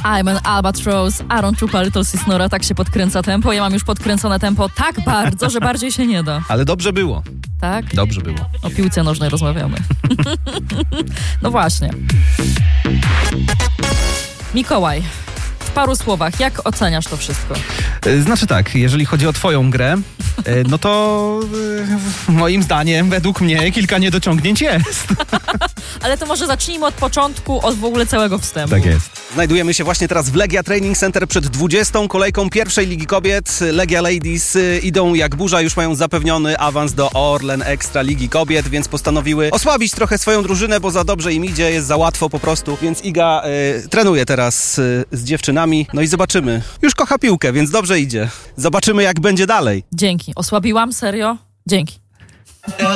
I'm an albatross, I don't chupa little cisnora. Tak się podkręca tempo. Ja mam już podkręcone tempo tak bardzo, że bardziej się nie da. Ale dobrze było. Tak? Dobrze było. O piłce nożnej rozmawiamy. No właśnie. Mikołaj, w paru słowach, jak oceniasz to wszystko? Znaczy tak, jeżeli chodzi o twoją grę, no to moim zdaniem, według mnie, kilka niedociągnięć jest. Ale to może zacznijmy od początku, od w ogóle całego wstępu. Tak jest. Znajdujemy się właśnie teraz w Legia Training Center przed 20. kolejką pierwszej Ligi Kobiet. Legia Ladies idą jak burza, już mają zapewniony awans do Orlen Ekstra Ligi Kobiet, więc postanowiły osłabić trochę swoją drużynę, bo za dobrze im idzie, jest za łatwo po prostu. Więc Iga trenuje teraz z dziewczynami, no i zobaczymy. Już kocha piłkę, więc dobrze idzie. Zobaczymy, jak będzie dalej. Dzięki. Osłabiłam? Serio? Dzięki.